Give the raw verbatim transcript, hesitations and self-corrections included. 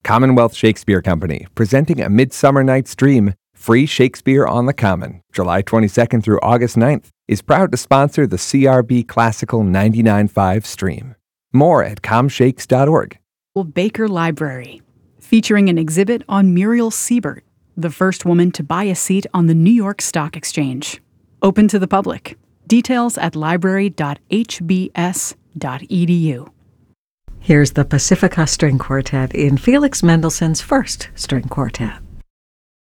Commonwealth Shakespeare Company, presenting A Midsummer Night's Dream, free Shakespeare on the Common, July twenty-second through August ninth, is proud to sponsor the C R B Classical ninety-nine point five stream. More at com shakes dot org. Baker Library, featuring an exhibit on Muriel Siebert, the first woman to buy a seat on the New York Stock Exchange. Open to the public. Details at library dot h b s dot e d u. Here's the Pacifica String Quartet in Felix Mendelssohn's First String Quartet.